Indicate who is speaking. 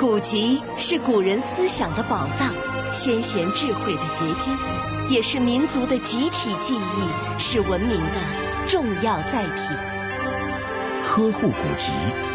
Speaker 1: 古籍是古人思想的宝藏，先贤智慧的结晶，也是民族的集体记忆，是文明的重要载体。
Speaker 2: 呵护古籍，